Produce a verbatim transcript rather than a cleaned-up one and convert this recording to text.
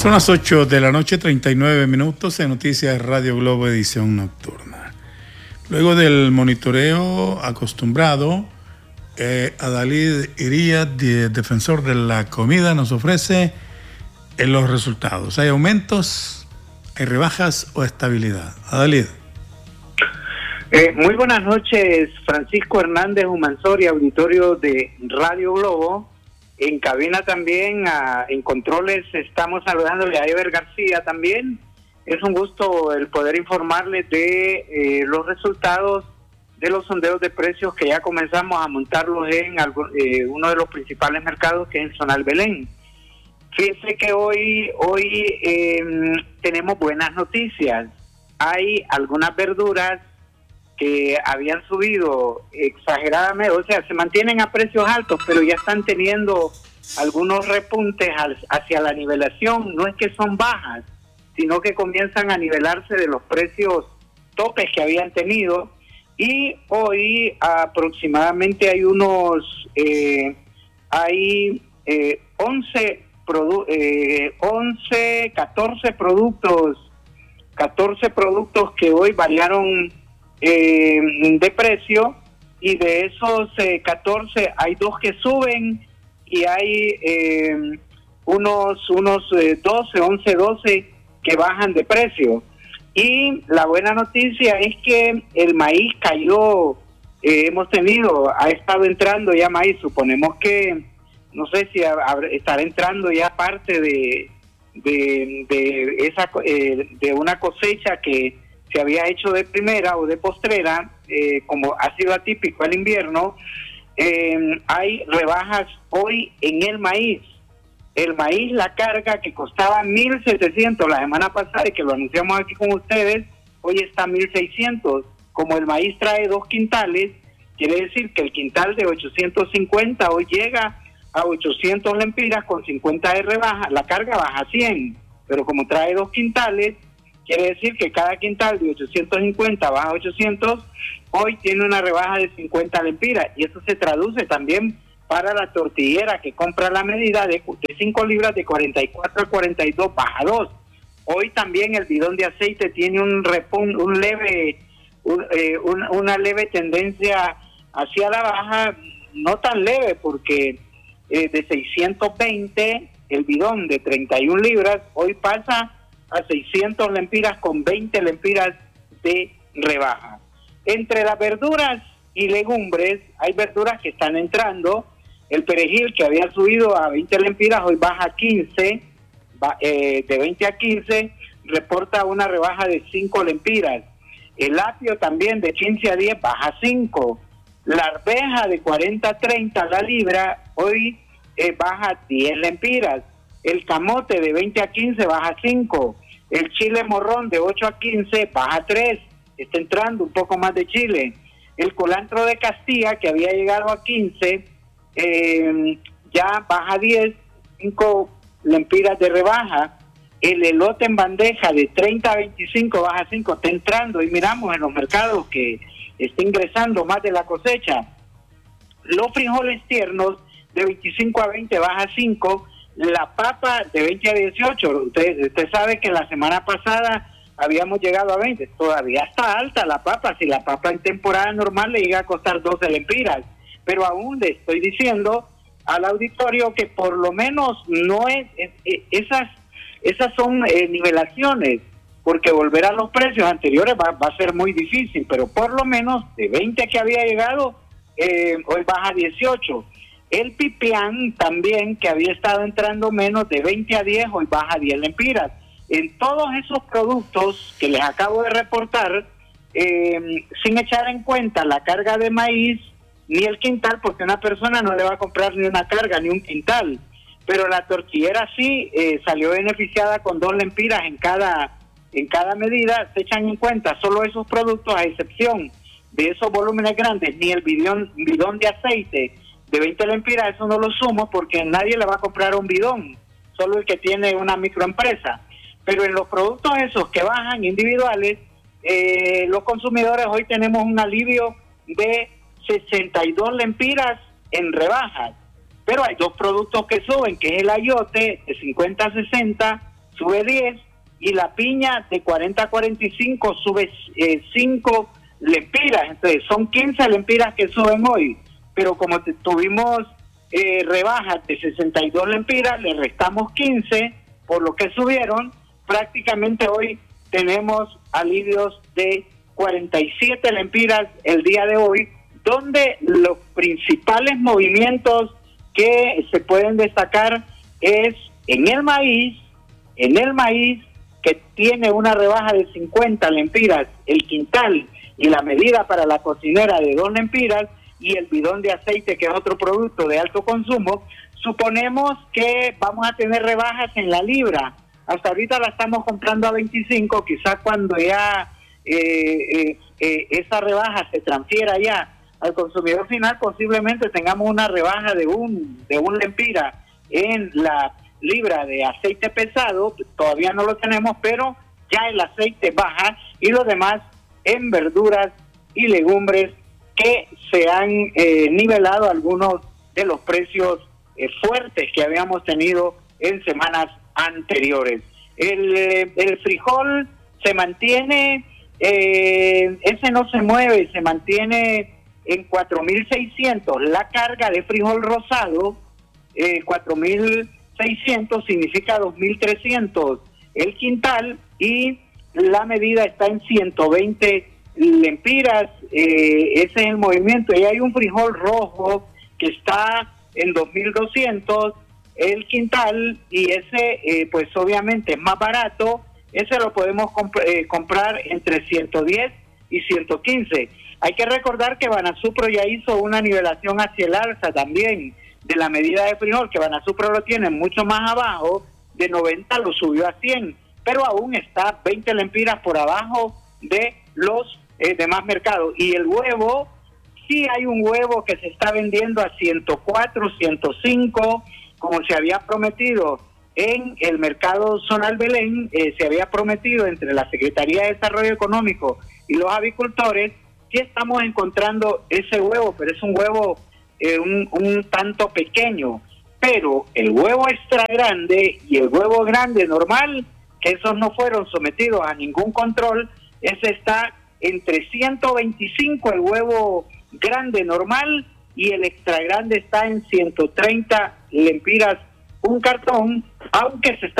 Son las ocho de la noche, treinta y nueve minutos en Noticias Radio Globo, edición nocturna. Luego del monitoreo acostumbrado, eh, Adalid Iría, de, defensor de la comida, nos ofrece eh, los resultados. ¿Hay aumentos, hay rebajas o estabilidad? Adalid. Eh, muy buenas noches, Francisco Hernández Humansori, auditorio de Radio Globo. En cabina también, a, en controles, estamos saludándole a Ever García también. Es un gusto el poder informarles de eh, los resultados de los sondeos de precios que ya comenzamos a montarlos en algo, eh, uno de los principales mercados, que es el Zonal Belén. Fíjense que hoy, hoy eh, tenemos buenas noticias. Hay algunas verduras que habían subido exageradamente, o sea, se mantienen a precios altos, pero ya están teniendo algunos repuntes hacia la nivelación. No es que son bajas, sino que comienzan a nivelarse de los precios topes que habían tenido. Y hoy aproximadamente hay unos, eh, hay eh, once, produ- eh, once, catorce productos, catorce productos que hoy variaron Eh, de precio, y de esos eh, catorce hay dos que suben y hay eh, unos unos eh, doce, once, doce que bajan de precio. Y la buena noticia es que el maíz cayó, eh, hemos tenido, ha estado entrando ya maíz, suponemos que, no sé si ha, ha, estará entrando ya parte de de, de esa eh, de una cosecha que se había hecho de primera o de postrera, eh, como ha sido atípico el invierno. Eh, hay rebajas hoy en el maíz. El maíz, la carga que costaba mil setecientos la semana pasada y que lo anunciamos aquí con ustedes, hoy está mil seiscientos. Como el maíz trae dos quintales, quiere decir que el quintal de ochocientos cincuenta hoy llega a ochocientos lempiras con cincuenta de rebaja. La carga baja a cien, pero como trae dos quintales, quiere decir que cada quintal de ochocientos cincuenta baja a ochocientos, hoy tiene una rebaja de cincuenta lempiras, y eso se traduce también para la tortillera que compra la medida de, de cinco libras de cuarenta y cuatro a cuarenta y dos, baja dos. Hoy también el bidón de aceite tiene un repun, un leve, un, eh, un, una leve tendencia hacia la baja, no tan leve, porque eh, de seiscientos veinte el bidón de treinta y una libras hoy pasa a seiscientos lempiras con veinte lempiras de rebaja. Entre las verduras y legumbres, hay verduras que están entrando. El perejil, que había subido a veinte lempiras, hoy baja a quince, va, eh, de veinte a quince, reporta una rebaja de cinco lempiras. El apio también de quince a diez, baja cinco. La arveja de cuarenta a treinta la libra, hoy eh, baja diez lempiras. El camote de veinte a quince baja cinco. El chile morrón de ocho a quince baja tres. Está entrando un poco más de chile. El culantro de Castilla, que había llegado a quince, eh, ya baja diez, cinco lempiras de rebaja. El elote en bandeja de treinta a veinticinco baja cinco. Está entrando, y miramos en los mercados que está ingresando más de la cosecha. Los frijoles tiernos de veinticinco a veinte baja cinco. La papa de veinte a dieciocho, usted, usted sabe que la semana pasada habíamos llegado a veinte, todavía está alta la papa. Si la papa en temporada normal le llega a costar doce lempiras, pero aún le estoy diciendo al auditorio que por lo menos no es, es, es esas esas son eh, nivelaciones, porque volver a los precios anteriores va, va a ser muy difícil, pero por lo menos de veinte que había llegado, eh, hoy baja dieciocho. El pipián también, que había estado entrando menos, de veinte a diez, hoy baja diez lempiras. En todos esos productos que les acabo de reportar, eh, sin echar en cuenta la carga de maíz ni el quintal, porque una persona no le va a comprar ni una carga ni un quintal, pero la tortillera sí eh, salió beneficiada con dos lempiras en cada, en cada medida. Se echan en cuenta solo esos productos, a excepción de esos volúmenes grandes, ni el bidón, bidón de aceite de veinte lempiras, eso no lo sumo porque nadie le va a comprar un bidón, solo el que tiene una microempresa. Pero en los productos esos que bajan individuales, eh, los consumidores hoy tenemos un alivio de sesenta y dos lempiras en rebajas. Pero hay dos productos que suben, que es el ayote de cincuenta a sesenta, sube diez, y la piña de cuarenta a cuarenta y cinco sube eh, cinco lempiras. Entonces son quince lempiras que suben hoy, pero como te, tuvimos eh, rebajas de sesenta y dos lempiras, le restamos quince por lo que subieron. Prácticamente hoy tenemos alivios de cuarenta y siete lempiras el día de hoy, donde los principales movimientos que se pueden destacar es en el maíz, en el maíz que tiene una rebaja de cincuenta lempiras el quintal y la medida para la cocinera de dos lempiras, y el bidón de aceite, que es otro producto de alto consumo. Suponemos que vamos a tener rebajas en la libra. Hasta ahorita la estamos comprando a veinticinco, quizás cuando ya eh, eh, eh, esa rebaja se transfiera ya al consumidor final, posiblemente tengamos una rebaja de un de un lempira en la libra de aceite pesado. Todavía no lo tenemos, pero ya el aceite baja, y lo demás en verduras y legumbres, que se han eh, nivelado algunos de los precios eh, fuertes que habíamos tenido en semanas anteriores. El, el frijol se mantiene, eh, ese no se mueve, se mantiene en cuatro mil seiscientos. La carga de frijol rosado, eh, cuatro mil seiscientos significa dos mil trescientos el quintal, y la medida está en ciento veinte lempiras. Eh, ese es el movimiento. Y hay un frijol rojo que está en dos mil doscientos el quintal, y ese eh, pues obviamente es más barato. Ese lo podemos comp- eh, comprar entre ciento diez y ciento quince. Hay que recordar que Banasupro ya hizo una nivelación hacia el alza también de la medida de frijol, que Banasupro lo tiene mucho más abajo, de noventa lo subió a cien, pero aún está veinte lempiras por abajo de los eh, demás mercados. Y el huevo, sí hay un huevo que se está vendiendo a ciento cuatro, ciento cinco, como se había prometido en el mercado zonal Belén. Eh, se había prometido entre la Secretaría de Desarrollo Económico y los avicultores. Sí estamos encontrando ese huevo, pero es un huevo eh, un, un tanto pequeño. Pero el huevo extra grande y el huevo grande normal, que esos no fueron sometidos a ningún control, ese está entre ciento veinticinco el huevo grande normal, y el extra grande está en ciento treinta lempiras un cartón, aunque se está